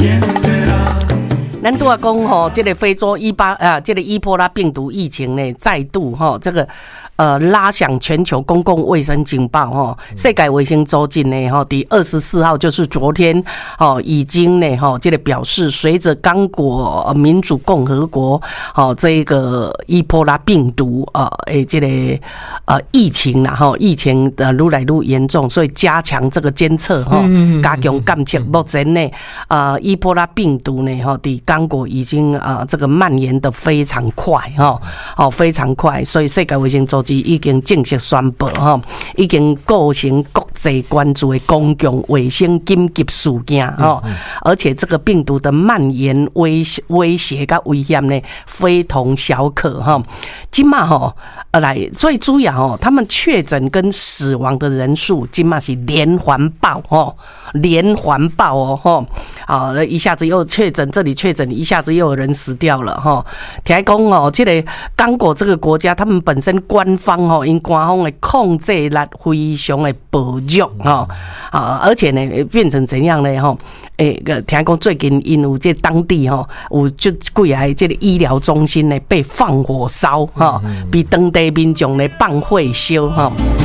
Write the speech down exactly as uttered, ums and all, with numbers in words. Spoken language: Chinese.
咱拄啊讲吼，这个非洲伊巴啊，这个伊波拉病毒疫情呢，再度哈这个呃拉响全球公共卫生警报哈。世界卫生组织呢哈，第二十四号就是昨天哦，已经呢哈这个表示，随着刚果民主共和国哦这个伊波拉病毒呃诶这个呃疫情啦哈，疫情的愈来愈严重，所以加强这个监测哈，加强监测。目前呢，呃伊波拉病毒呢哈，第刚果已经啊、呃、这个蔓延的非常快哈，哦非常快，所以世界卫生组织已经正式宣布哈，已经构成国际关注的公共卫生紧急事件哈，而且这个病毒的蔓延威威胁跟危险呢非同小可哈。今嘛哈呃来最主要哦，他们确诊跟死亡的人数今嘛是连环爆哦，连环爆哦哈，啊一下子又确诊，这里确诊。一下子又有人死掉了哈，听讲哦，这个刚果这个国家，他们本身官方哦，因官方的控制力非常的薄弱哈啊，而且呢变成怎样呢哈？诶，听讲最近因有这当地哈有就几个这个医疗中心呢被放火烧哈，比当地民众呢放火烧哈。